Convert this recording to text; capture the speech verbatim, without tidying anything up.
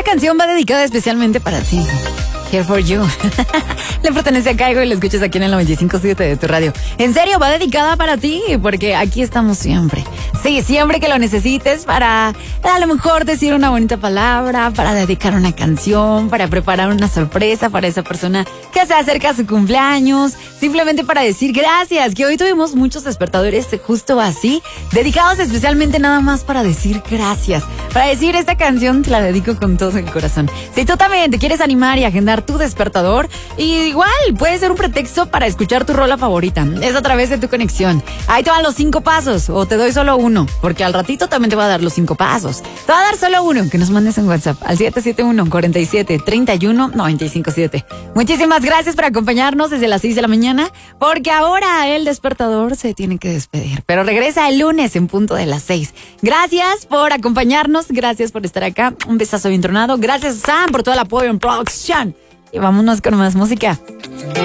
canción va dedicada especialmente para ti. Here for you. Le pertenece a Caigo y lo escuchas aquí en el noventa y cinco punto siete de tu radio. En serio, va dedicada para ti, porque aquí estamos siempre. Sí, siempre que lo necesites para a lo mejor decir una bonita palabra, para dedicar una canción, para preparar una sorpresa para esa persona que se acerca a su cumpleaños, simplemente para decir gracias, que hoy tuvimos muchos despertadores justo así, dedicados especialmente nada más para decir gracias, para decir esta canción te la dedico con todo el corazón. Si tú también te quieres animar y agendar tu despertador, y igual puede ser un pretexto para escuchar tu rola favorita, es a través de tu conexión. Ahí te van los cinco pasos, o te doy solo uno, porque al ratito también te voy a dar los cinco pasos. Te voy a dar solo uno, que nos mandes en WhatsApp al siete siete uno, cuatro siete, tres uno, nueve cinco siete. Muchísimas gracias por acompañarnos desde las seis de la mañana, porque ahora el despertador se tiene que despedir, pero regresa el lunes en punto de las seis. Gracias por acompañarnos, gracias por estar acá, un besazo bien tronado, gracias Sam por todo el apoyo en producción. Y vámonos con más música.